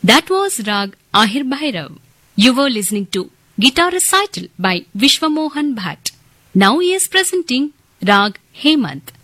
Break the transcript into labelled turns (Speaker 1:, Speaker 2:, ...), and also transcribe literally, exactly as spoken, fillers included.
Speaker 1: That was Rag Ahir Bhairav. You were listening to Guitar Recital by Vishwamohan Bhatt. Now he is presenting Rag Hemant.